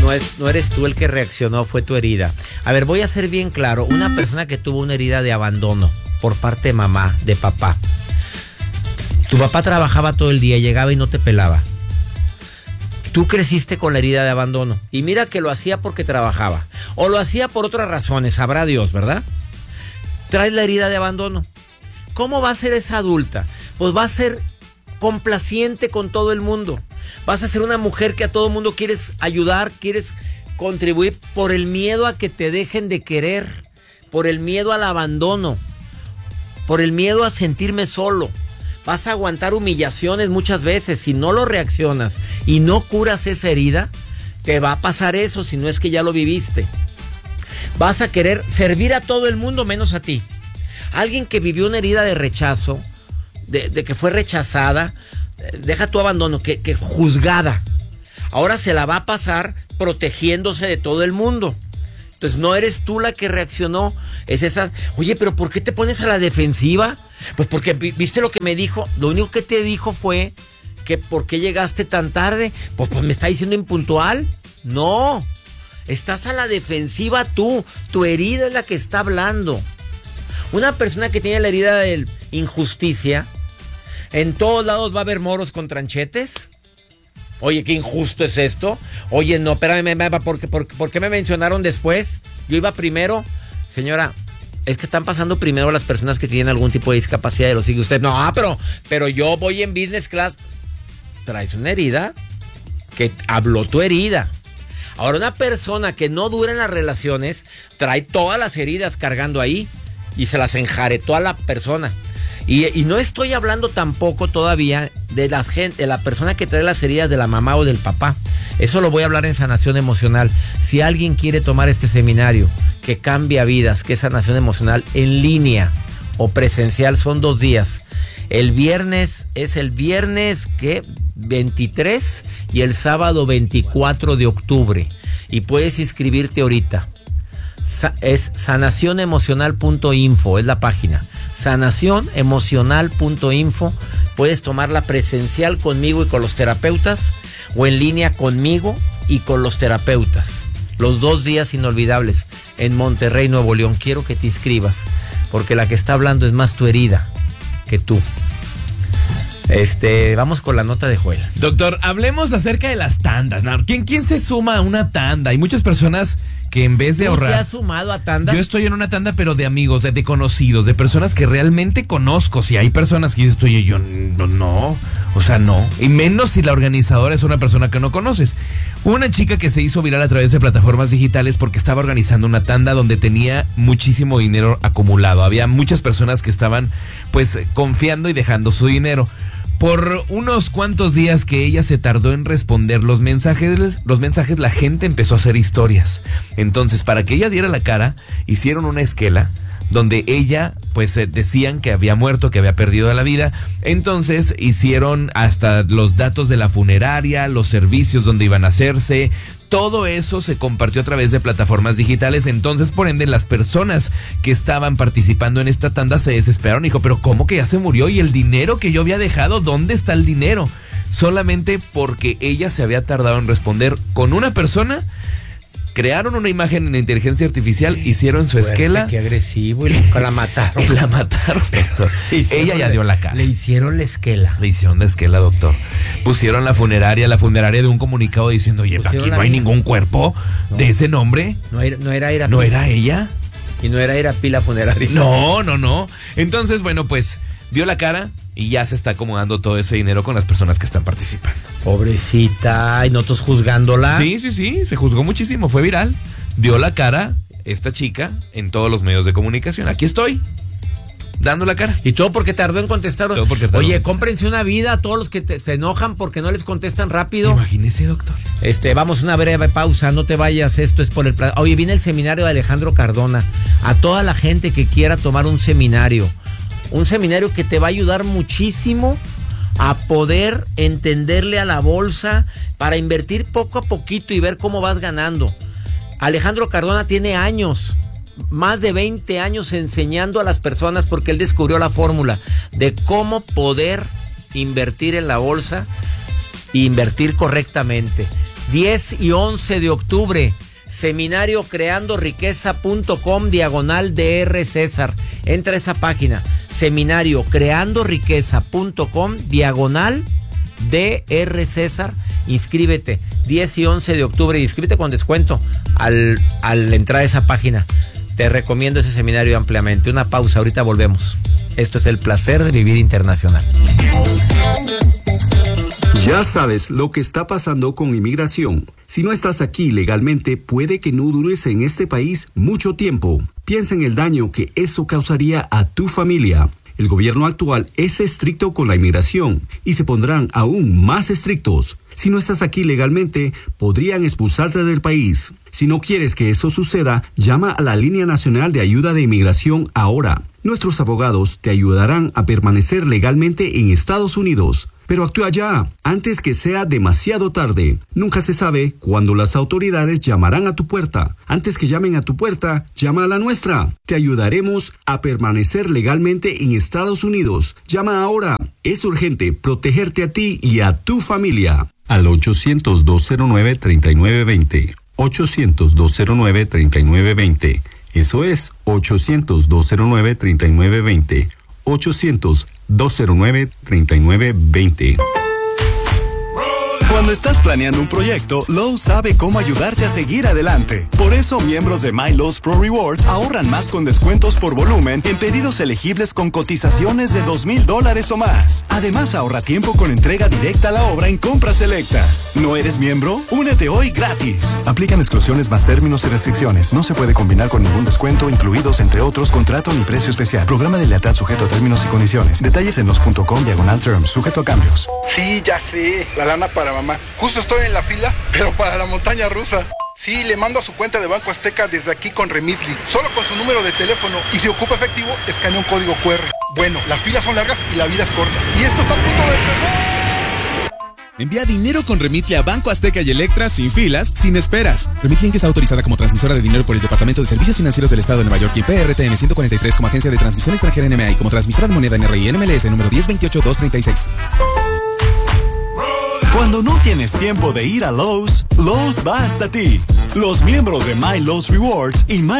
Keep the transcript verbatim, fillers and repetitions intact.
no, es, no eres tú el que reaccionó, fue tu herida. A ver, voy a ser bien claro. Una persona que tuvo una herida de abandono por parte de mamá, de papá. Tu papá trabajaba todo el día, llegaba y no te pelaba. Tú creciste con la herida de abandono. Y mira que lo hacía porque trabajaba. O lo hacía por otras razones, sabrá Dios, ¿verdad? Traes la herida de abandono. ¿Cómo va a ser esa adulta? Pues va a ser complaciente con todo el mundo. Vas a ser una mujer que a todo el mundo quieres ayudar, quieres contribuir por el miedo a que te dejen de querer, por el miedo al abandono, por el miedo a sentirme solo. Vas a aguantar humillaciones muchas veces. Si no lo reaccionas y no curas esa herida, te va a pasar eso si no es que ya lo viviste. Vas a querer servir a todo el mundo menos a ti. Alguien que vivió una herida de rechazo, de, de que fue rechazada, deja tu abandono, que, que juzgada. Ahora se la va a pasar protegiéndose de todo el mundo. Entonces no eres tú la que reaccionó, es esa. Oye, pero ¿por qué te pones a la defensiva? Pues porque viste lo que me dijo. Lo único que te dijo fue que ¿por qué llegaste tan tarde? Pues, pues me está diciendo impuntual. No, estás a la defensiva tú. Tu herida es la que está hablando. Una persona que tiene la herida de injusticia, en todos lados va a haber moros con tranchetes. Oye, qué injusto es esto. Oye, no, espérame, ¿por qué, por, ¿por qué me mencionaron después? Yo iba primero. Señora, es que están pasando primero las personas que tienen algún tipo de discapacidad y lo sigue usted. No, pero, pero yo voy en business class. Traes una herida que habló tu herida. Ahora, una persona que no dura en las relaciones trae todas las heridas cargando ahí y se las enjaretó a la persona. Y, y no estoy hablando tampoco todavía de la gente, de la persona que trae las heridas de la mamá o del papá. Eso lo voy a hablar en Sanación Emocional. Si alguien quiere tomar este seminario que cambia vidas, que es Sanación Emocional en línea o presencial, son dos días. El viernes es el viernes ¿qué? veintitrés y el sábado veinticuatro de octubre. Y puedes inscribirte ahorita. Es sanación emocional punto info, es la página. sanación emocional punto info. Puedes tomarla presencial conmigo y con los terapeutas o en línea conmigo y con los terapeutas. Los dos días inolvidables en Monterrey, Nuevo León. Quiero que te inscribas porque la que está hablando es más tu herida que tú. Este, vamos con la nota de Joel. Doctor, hablemos acerca de las tandas. ¿Quién, quién se suma a una tanda? Hay muchas personas que en vez de ahorrar... ¿Te has sumado a tandas? Yo estoy en una tanda, pero de amigos, de, de conocidos, de personas que realmente conozco. Si hay personas que dices, oye, yo no, no, o sea, no. Y menos si la organizadora es una persona que no conoces. Una chica que se hizo viral a través de plataformas digitales porque estaba organizando una tanda donde tenía muchísimo dinero acumulado. Había muchas personas que estaban, pues, confiando y dejando su dinero. Por unos cuantos días que ella se tardó en responder los mensajes, los mensajes la gente empezó a hacer historias. Entonces, para que ella diera la cara, hicieron una esquela donde ella, pues decían que había muerto, que había perdido la vida. Entonces hicieron hasta los datos de la funeraria, los servicios donde iban a hacerse. Todo eso se compartió a través de plataformas digitales. Entonces, por ende, las personas que estaban participando en esta tanda se desesperaron. Dijo, pero ¿cómo que ya se murió? ¿Y el dinero que yo había dejado? ¿Dónde está el dinero? Solamente porque ella se había tardado en responder con una persona. Crearon una imagen en inteligencia artificial, hicieron su Fuerte, esquela. Qué agresivo, y la, la mataron. Y la mataron, doctor. Ella ya dio la cara. Le hicieron la esquela. Le hicieron la esquela, doctor. Pusieron la funeraria, la funeraria de un comunicado diciendo, oye, aquí no hay ningún cuerpo no. de ese nombre. No era, no era Irapi. ¿No era ella? Y no era Irapi la funeraria. No, no, no. Entonces, bueno, pues dio la cara y ya se está acomodando todo ese dinero con las personas que están participando. Pobrecita, y nosotros juzgándola. Sí, sí, sí, se juzgó muchísimo, fue viral. Dio la cara esta chica en todos los medios de comunicación. Aquí estoy, dando la cara. Y todo porque tardó en contestar. Todo porque tardó. Oye, cómprense una vida a todos los que te, se enojan porque no les contestan rápido. Imagínese, doctor. Este, vamos a una breve pausa, no te vayas, esto es por el... Oye, viene el seminario de Alejandro Cardona. A toda la gente que quiera tomar un seminario. Un seminario que te va a ayudar muchísimo a poder entenderle a la bolsa para invertir poco a poquito y ver cómo vas ganando. Alejandro Cardona tiene años, más de veinte años enseñando a las personas porque él descubrió la fórmula de cómo poder invertir en la bolsa e invertir correctamente. diez y once de octubre. Seminario creando riqueza punto com diagonal D R César. Entra a esa página. Seminario creando riqueza punto com diagonal D R César. Inscríbete. diez y once de octubre. Inscríbete con descuento al, al entrar a esa página. Te recomiendo ese seminario ampliamente. Una pausa. Ahorita volvemos. Esto es El Placer de Vivir Internacional. Ya sabes lo que está pasando con inmigración. Si no estás aquí legalmente, puede que no dures en este país mucho tiempo. Piensa en el daño que eso causaría a tu familia. El gobierno actual es estricto con la inmigración y se pondrán aún más estrictos. Si no estás aquí legalmente, podrían expulsarte del país. Si no quieres que eso suceda, llama a la Línea Nacional de Ayuda de Inmigración ahora. Nuestros abogados te ayudarán a permanecer legalmente en Estados Unidos. Pero actúa ya, antes que sea demasiado tarde. Nunca se sabe cuándo las autoridades llamarán a tu puerta. Antes que llamen a tu puerta, llama a la nuestra. Te ayudaremos a permanecer legalmente en Estados Unidos. Llama ahora. Es urgente protegerte a ti y a tu familia. Al ochocientos, dos cero nueve, treinta y nueve veinte. ochocientos, dos cero nueve, treinta y nueve veinte. Eso es ochocientos, dos cero nueve, treinta y nueve veinte. ochocientos, dos cero nueve, treinta y nueve veinte. Cuando estás planeando un proyecto, Lowe's sabe cómo ayudarte a seguir adelante. Por eso, miembros de My Lowe's Pro Rewards ahorran más con descuentos por volumen en pedidos elegibles con cotizaciones de dos mil dólares o más. Además, ahorra tiempo con entrega directa a la obra en compras selectas. ¿No eres miembro? Únete hoy gratis. Aplican exclusiones más términos y restricciones. No se puede combinar con ningún descuento, incluidos entre otros contrato ni precio especial. Programa de lealtad sujeto a términos y condiciones. Detalles en los punto com diagonal terms, sujeto a cambios. Sí, ya sé. La lana para mamá. Justo estoy en la fila, pero para la montaña rusa. Sí, le mando a su cuenta de Banco Azteca desde aquí con Remitly. Solo con su número de teléfono. Y si ocupa efectivo, escanea un código cu erre. Bueno, las filas son largas y la vida es corta. Y esto está a punto de empezar. Envía dinero con Remitly a Banco Azteca y Electra sin filas, sin esperas. Remitly Inc está autorizada como transmisora de dinero por el Departamento de Servicios Financieros del Estado de Nueva York y P R T N ciento cuarenta y tres como agencia de transmisión extranjera N M A y como transmisora de moneda N R I N M L S número diez veintiocho dos treinta y seis. Cuando no tienes tiempo de ir a Lowe's, Lowe's va hasta ti. Los miembros de My Lowe's Rewards y My